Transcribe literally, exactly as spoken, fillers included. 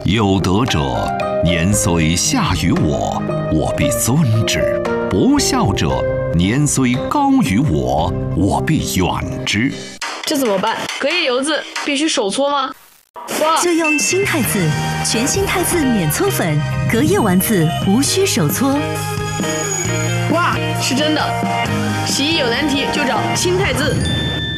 有德者，年虽下于我，我必尊之；不孝者，年虽高于我，我必远之。 这怎么办？隔夜油渍必须手搓吗？哇！ 就用新太字，全新太字免搓粉，隔夜丸子无需手搓。 哇，是真的！洗衣有难题就找新太字。